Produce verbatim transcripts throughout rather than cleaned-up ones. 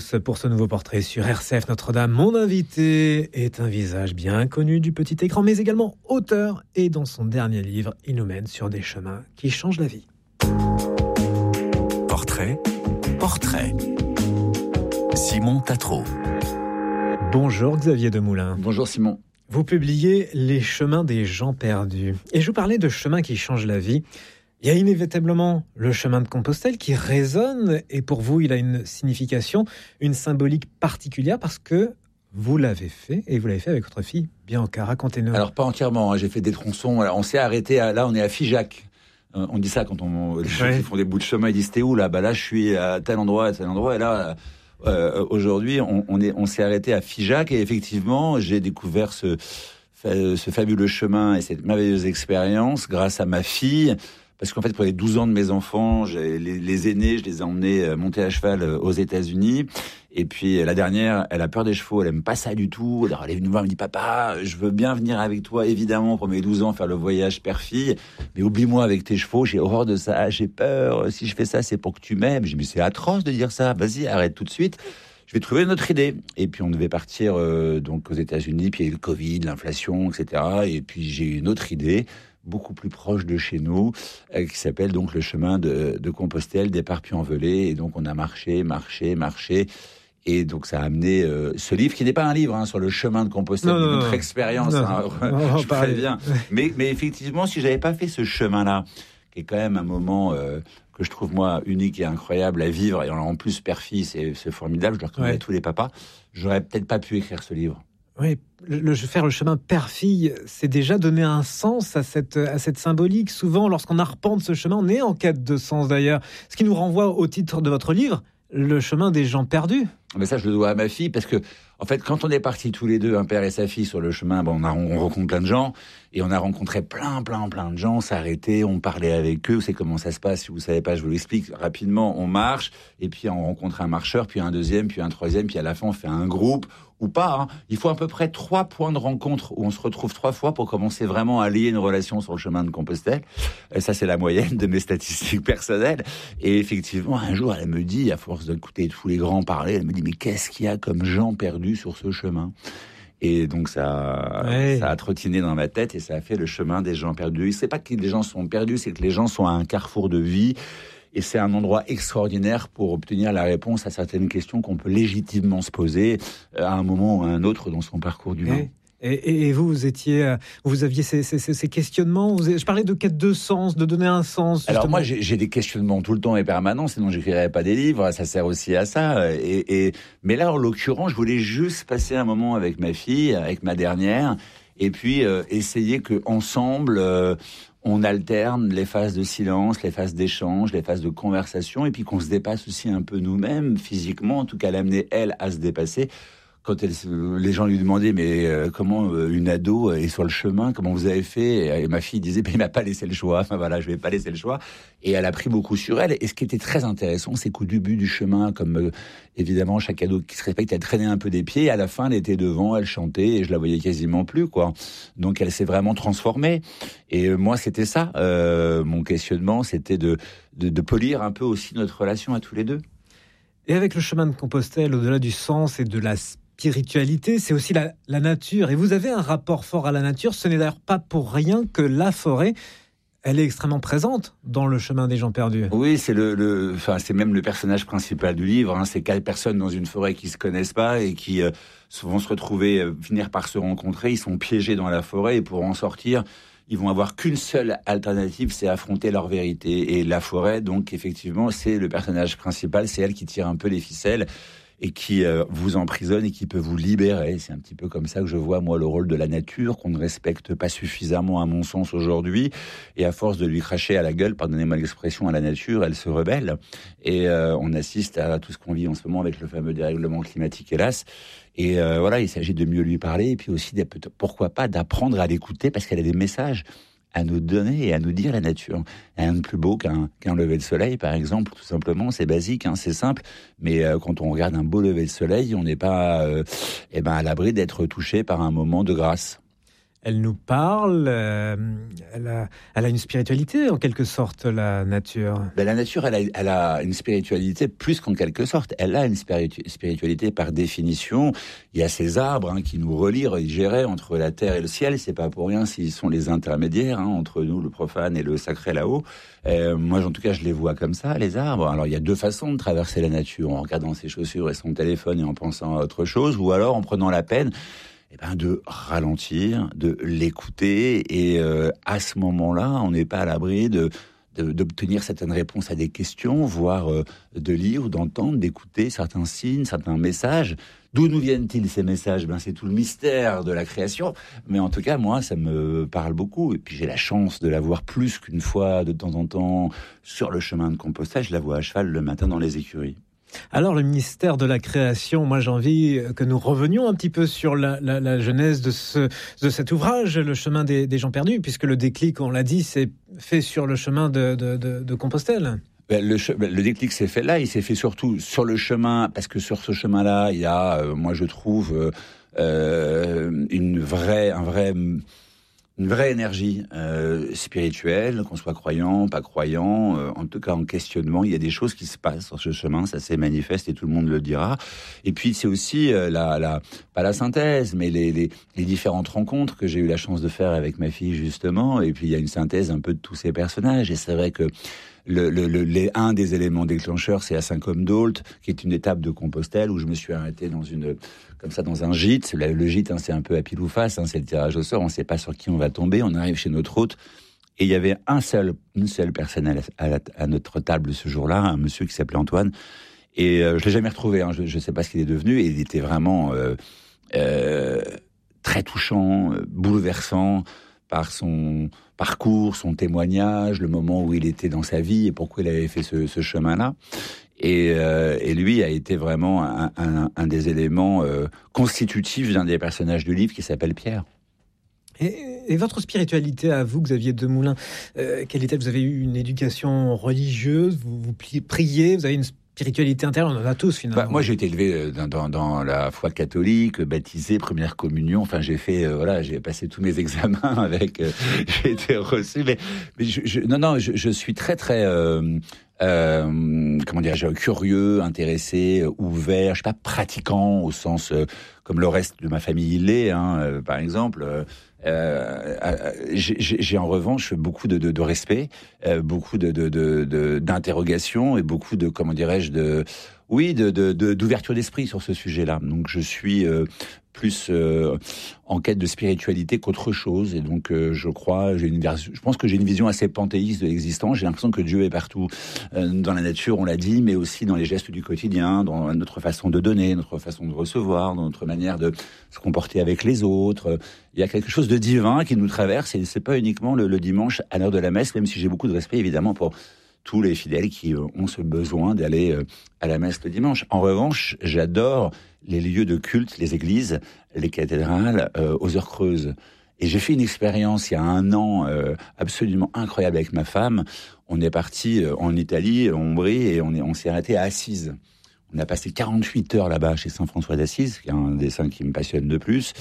Pour ce nouveau portrait sur R C F Notre-Dame, mon invité est un visage bien connu du petit écran, mais également auteur. Et dans son dernier livre, il nous mène sur des chemins qui changent la vie. Portrait, portrait. Simon Tatro. Bonjour Xavier Demoulin. Bonjour Simon. Vous publiez Les chemins des gens perdus. Et je vous parlais de chemins qui changent la vie. Il y a inévitablement le chemin de Compostelle qui résonne, et pour vous, il a une signification, une symbolique particulière, parce que vous l'avez fait, et vous l'avez fait avec votre fille Bianca. Racontez-nous. Alors, pas entièrement, hein, j'ai fait des tronçons. Alors, on s'est arrêté, à, là, on est à Figeac. Euh, on dit ça quand on, les gens ouais. qui font des bouts de chemin, ils disent t'es où là ? Bah là, je suis à tel endroit, à tel endroit, et là, euh, aujourd'hui, on, on, est, on s'est arrêté à Figeac, et effectivement, j'ai découvert ce, ce fabuleux chemin et cette merveilleuse expérience grâce à ma fille. Parce qu'en fait, pour les douze ans de mes enfants, j'ai, les, les aînés, je les ai emmenés monter à cheval aux États-Unis. Et puis la dernière, elle a peur des chevaux, elle aime pas ça du tout. Alors elle est venue me voir, elle me dit papa, je veux bien venir avec toi, évidemment, pour mes douze ans, faire le voyage père-fille. Mais oublie-moi avec tes chevaux, j'ai horreur de ça, j'ai peur. Si je fais ça, c'est pour que tu m'aimes. J'ai dit mais c'est atroce de dire ça. Vas-y, arrête tout de suite. Je vais trouver une autre idée. Et puis on devait partir euh, donc aux États-Unis. Puis il y a eu le Covid, l'inflation, et cetera. Et puis j'ai eu une autre idée, beaucoup plus proche de chez nous, euh, qui s'appelle donc le chemin de, de Compostelle, départ Puy-en-Velay. Et donc on a marché, marché, marché. Et donc ça a amené euh, ce livre, qui n'est pas un livre hein, sur le chemin de Compostelle, non, notre non, expérience, non, hein, non, je préviens. Mais, mais effectivement, si j'avais pas fait ce chemin-là, qui est quand même un moment euh, que je trouve moi unique et incroyable à vivre, et en plus père-fille, c'est, c'est formidable, je le recommande ouais. à tous les papas, j'aurais peut-être pas pu écrire ce livre. Oui, le, le, faire le chemin père-fille, c'est déjà donner un sens à cette, à cette symbolique. Souvent, lorsqu'on arpente ce chemin, on est en quête de sens d'ailleurs. Ce qui nous renvoie au titre de votre livre, Le chemin des gens perdus. Mais ça, je le dois à ma fille, parce que, en fait, quand on est partis tous les deux, un père et sa fille, sur le chemin, bon, on, a, on rencontre plein de gens, et on a rencontré plein, plein, plein de gens, on s'arrêtait, on parlait avec eux, c'est comment ça se passe, si vous savez pas, je vous l'explique rapidement, on marche, et puis on rencontre un marcheur, puis un deuxième, puis un troisième, puis à la fin, on fait un groupe, ou pas, hein. Il faut à peu près trois points de rencontre où on se retrouve trois fois pour commencer vraiment à lier une relation sur le chemin de Compostelle. Et ça, c'est la moyenne de mes statistiques personnelles. Et effectivement, un jour, elle me dit, à force d'écouter tous les grands parler, elle me dit, mais qu'est-ce qu'il y a comme gens perdus sur ce chemin ? Et donc ça, ouais. ça a trottiné dans ma tête et ça a fait le chemin des gens perdus. C'est pas que les gens sont perdus, c'est que les gens sont à un carrefour de vie. Et c'est un endroit extraordinaire pour obtenir la réponse à certaines questions qu'on peut légitimement se poser à un moment ou à un autre dans son parcours d'humain. Et, et, et vous, vous étiez, vous aviez ces, ces, ces questionnements. Vous avez, je parlais de quête de sens, de donner un sens. Justement. Alors moi, j'ai, j'ai des questionnements tout le temps et permanents, sinon j'écrirais pas des livres. Ça sert aussi à ça. Et, et mais là, en l'occurrence, je voulais juste passer un moment avec ma fille, avec ma dernière, et puis euh, essayer que ensemble. Euh, On alterne les phases de silence, les phases d'échange, les phases de conversation, et puis qu'on se dépasse aussi un peu nous-mêmes, physiquement, en tout cas l'amener, elle, à se dépasser. Quand elle, les gens lui demandaient, mais euh, comment euh, une ado est sur le chemin, comment vous avez fait ? Et ma fille disait, mais il m'a pas laissé le choix. Enfin voilà, je vais pas laisser le choix. Et elle a pris beaucoup sur elle. Et ce qui était très intéressant, c'est qu'au début du chemin, comme euh, évidemment chaque ado qui se respecte, elle traînait un peu des pieds. Et à la fin, elle était devant, elle chantait, et je la voyais quasiment plus, quoi. Donc elle s'est vraiment transformée. Et euh, moi, c'était ça. Euh, mon questionnement, c'était de, de de polir un peu aussi notre relation à tous les deux. Et avec le chemin de Compostelle, au-delà du sens et de la spiritualité, c'est aussi la, la nature. Et vous avez un rapport fort à la nature. Ce n'est d'ailleurs pas pour rien que la forêt, elle est extrêmement présente dans le chemin des gens perdus. Oui, c'est le, le, enfin, c'est même le personnage principal du livre. Hein. C'est quatre personnes dans une forêt qui se connaissent pas et qui euh, vont se retrouver, euh, finir par se rencontrer. Ils sont piégés dans la forêt et pour en sortir, ils vont avoir qu'une seule alternative, c'est affronter leur vérité. Et la forêt, donc effectivement, c'est le personnage principal. C'est elle qui tire un peu les ficelles et qui euh, vous emprisonne et qui peut vous libérer. C'est un petit peu comme ça que je vois, moi, le rôle de la nature, qu'on ne respecte pas suffisamment, à mon sens, aujourd'hui. Et à force de lui cracher à la gueule, pardonnez-moi l'expression, à la nature, elle se rebelle. Et euh, on assiste à tout ce qu'on vit en ce moment avec le fameux dérèglement climatique, hélas. Et euh, voilà, il s'agit de mieux lui parler, et puis aussi, pourquoi pas, d'apprendre à l'écouter, parce qu'elle a des messages à nous donner et à nous dire, la nature. Rien de plus beau qu'un, qu'un lever de soleil, par exemple, tout simplement. C'est basique, hein, c'est simple. Mais euh, quand on regarde un beau lever de soleil, on n'est pas euh, eh ben, à l'abri d'être touché par un moment de grâce. elle nous parle, euh, elle, a, elle a une spiritualité en quelque sorte, la nature. Ben, la nature, elle a, elle a une spiritualité plus qu'en quelque sorte. Elle a une spiritu- spiritualité par définition. Il y a ces arbres hein, qui nous relient, relient entre la terre et le ciel. C'est pas pour rien s'ils sont les intermédiaires hein, entre nous, le profane et le sacré là-haut. Euh, moi, en tout cas, je les vois comme ça, les arbres. Alors, il y a deux façons de traverser la nature, en regardant ses chaussures et son téléphone et en pensant à autre chose, ou alors en prenant la peine eh ben, de ralentir, de l'écouter. Et euh, à ce moment-là, on n'est pas à l'abri de, de, d'obtenir certaines réponses à des questions, voire euh, de lire ou d'entendre, d'écouter certains signes, certains messages. D'où nous viennent-ils ces messages ? Ben, c'est tout le mystère de la création. Mais en tout cas, moi, ça me parle beaucoup. Et puis j'ai la chance de la voir plus qu'une fois, de temps en temps, sur le chemin de Compostelle. Je la vois à cheval le matin dans les écuries. Alors, le mystère de la création, moi j'ai envie que nous revenions un petit peu sur la, la, la genèse de, ce, de cet ouvrage, Le chemin des, des gens perdus, puisque le déclic, on l'a dit, c'est fait sur le chemin de, de, de, de Compostelle. Ben, le, ben, le déclic s'est fait là, il s'est fait surtout sur le chemin, parce que sur ce chemin-là, il y a, euh, moi je trouve, euh, une vraie, un vrai... une vraie énergie euh, spirituelle, qu'on soit croyant, pas croyant, euh, en tout cas en questionnement. Il y a des choses qui se passent sur ce chemin, ça s'est manifeste et tout le monde le dira. Et puis c'est aussi euh, la, la, pas la synthèse, mais les, les, les différentes rencontres que j'ai eu la chance de faire avec ma fille justement. Et puis il y a une synthèse un peu de tous ces personnages. Et c'est vrai que le, le, le, les, un des éléments déclencheurs, c'est à Saint-Côme-d'Ault, qui est une étape de Compostelle où je me suis arrêté dans une, comme ça, dans un gîte. Le, le gîte, hein, c'est un peu à pile ou face, hein, c'est le tirage au sort. On ne sait pas sur qui on va tomber. On arrive chez notre hôte et il y avait un seul, une seule personne à, la, à, la, à notre table ce jour-là, un monsieur qui s'appelait Antoine. Et euh, je l'ai jamais retrouvé. Hein, je ne sais pas ce qu'il est devenu. Et il était vraiment euh, euh, très touchant, bouleversant par son parcours, son témoignage, le moment où il était dans sa vie et pourquoi il avait fait ce, ce chemin-là. Et, euh, et lui a été vraiment un, un, un des éléments euh, constitutifs d'un des personnages du livre qui s'appelle Pierre. Et, et votre spiritualité à vous, Xavier Demoulin, euh, quelle était ? Vous avez eu une éducation religieuse, vous, vous priez, vous avez une spiritualité intérieure, on en a tous finalement. Bah, moi j'ai été élevé dans, dans, dans la foi catholique, baptisé, première communion, enfin j'ai fait, euh, voilà, j'ai passé tous mes examens avec, euh, j'ai été reçu, mais, mais je, je, non, non, je, je suis très très... Euh, Euh, comment dire, curieux, intéressé, ouvert, je sais pas, pratiquant au sens euh, comme le reste de ma famille il l'est, hein, euh, par exemple. Euh, euh, j'ai, j'ai en revanche beaucoup de, de, de respect, euh, beaucoup de, de, de, de, d'interrogations et beaucoup de, comment dirais-je, de, oui, de, de, de, d'ouverture d'esprit sur ce sujet-là. Donc je suis euh, plus euh, en quête de spiritualité qu'autre chose. Et donc, euh, je crois, j'ai une, je pense que j'ai une vision assez panthéiste de l'existence. J'ai l'impression que Dieu est partout, euh, dans la nature, on l'a dit, mais aussi dans les gestes du quotidien, dans notre façon de donner, notre façon de recevoir, dans notre manière de se comporter avec les autres. Il y a quelque chose de divin qui nous traverse, et c'est pas uniquement le, le dimanche à l'heure de la messe, même si j'ai beaucoup de respect, évidemment, pour tous les fidèles qui ont ce besoin d'aller à la messe le dimanche. En revanche, j'adore les lieux de culte, les églises, les cathédrales, euh, aux heures creuses. Et j'ai fait une expérience il y a un an euh, absolument incroyable avec ma femme. On est parti euh, en Italie, en Ombrie, et on, est, on s'est arrêté à Assise. On a passé quarante-huit heures là-bas chez Saint François d'Assise, qui est un des saints qui me passionne le plus.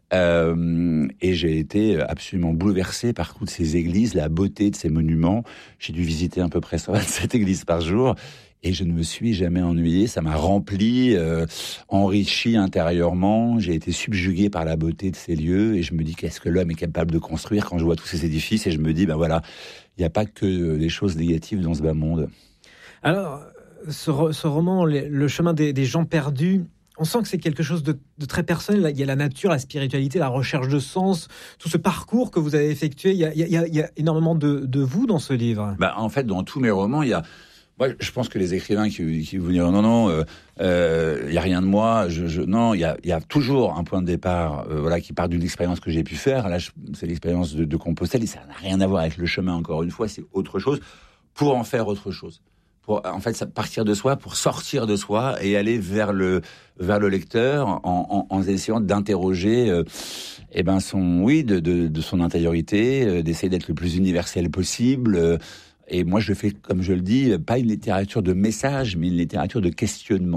Euh, et j'ai été absolument bouleversé par toutes ces églises, la beauté de ces monuments. J'ai dû visiter à peu près cent vingt-sept églises par jour. Et je ne me suis jamais ennuyé. Ça m'a rempli, euh, enrichi intérieurement. J'ai été subjugué par la beauté de ces lieux. Et je me dis, qu'est-ce que l'homme est capable de construire quand je vois tous ces édifices. Et je me dis, ben voilà, il n'y a pas que des choses négatives dans ce bas monde. Alors... Ce, ce roman, Le chemin des, des gens perdus, on sent que c'est quelque chose de, de très personnel. Il y a la nature, la spiritualité, la recherche de sens, tout ce parcours que vous avez effectué. Il y a, il y a, il y a énormément de, de vous dans ce livre. Bah, en fait, dans tous mes romans, il y a... Moi, je pense que les écrivains qui, qui vous diront non, non, euh, euh, il y a rien de moi. Je, je, non, il y a, il y a toujours un point de départ, euh, voilà, qui part d'une expérience que j'ai pu faire. Là, je, c'est l'expérience de, de Compostelle, et ça n'a rien à voir avec le chemin. Encore une fois, c'est autre chose pour en faire autre chose. Pour, en fait, partir de soi, pour sortir de soi et aller vers le vers le lecteur en, en, en essayant d'interroger, euh, eh ben son oui, de, de, de son intériorité, euh, d'essayer d'être le plus universel possible. Euh, et moi, je fais, comme je le dis, pas une littérature de message, mais une littérature de questionnement.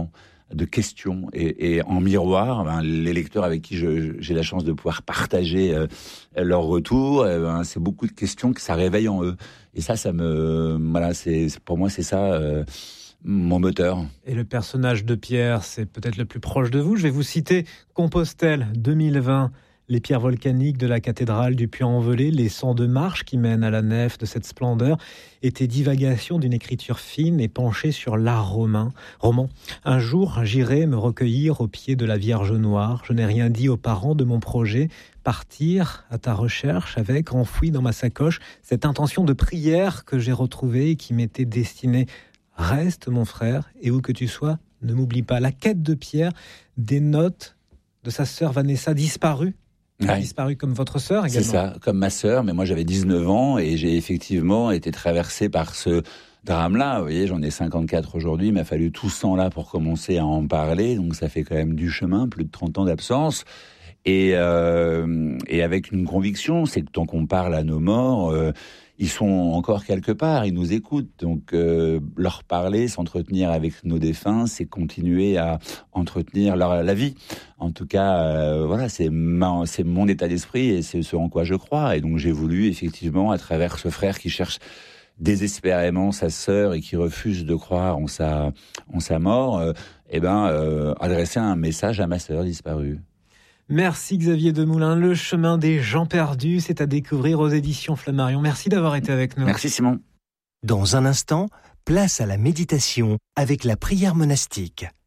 de questions. Et, et en miroir, ben, les lecteurs avec qui je, j'ai la chance de pouvoir partager euh, leur retour, eh ben, c'est beaucoup de questions que ça réveille en eux. Et ça, ça me, voilà, c'est pour moi, c'est ça euh, mon moteur. Et le personnage de Pierre, c'est peut-être le plus proche de vous. Je vais vous citer Compostelle deux mille vingt. Les pierres volcaniques de la cathédrale du Puy-en-Velay, les cent deux marches qui mènent à la nef de cette splendeur, étaient divagations d'une écriture fine et penchée sur l'art romain. Roman. Un jour, j'irai me recueillir au pied de la Vierge Noire. Je n'ai rien dit aux parents de mon projet. Partir à ta recherche avec, enfoui dans ma sacoche, cette intention de prière que j'ai retrouvée et qui m'était destinée. Reste, mon frère, et où que tu sois, ne m'oublie pas. La quête de Pierre, des notes de sa sœur Vanessa disparue. Elle a Ouais. disparu comme votre sœur également. C'est ça, comme ma sœur, mais moi j'avais dix-neuf ans et j'ai effectivement été traversé par ce drame-là. Vous voyez, j'en ai cinquante-quatre aujourd'hui, il m'a fallu tout ce temps-là pour commencer à en parler, donc ça fait quand même du chemin, plus de trente ans d'absence. Et, euh, et avec une conviction, c'est que tant qu'on parle à nos morts, euh, ils sont encore quelque part, ils nous écoutent. Donc euh, leur parler, s'entretenir avec nos défunts, c'est continuer à entretenir leur, la vie. En tout cas, euh, voilà, c'est, ma, c'est mon état d'esprit et c'est ce en quoi je crois. Et donc j'ai voulu effectivement, à travers ce frère qui cherche désespérément sa sœur et qui refuse de croire en sa, en sa mort, euh, eh ben, euh, adresser un message à ma sœur disparue. Merci Xavier Demoulin. Le chemin des gens perdus, c'est à découvrir aux éditions Flammarion. Merci d'avoir été avec nous. Merci Simon. Dans un instant, place à la méditation avec la prière monastique.